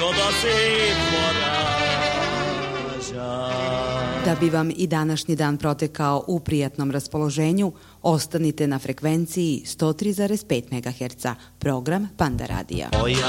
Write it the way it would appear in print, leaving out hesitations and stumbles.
što da se porađa. Da bi vam i današnji dan protekao u prijatnom raspoloženju, ostanite na frekvenciji 103,5 MHz, program Panda Radija. Moja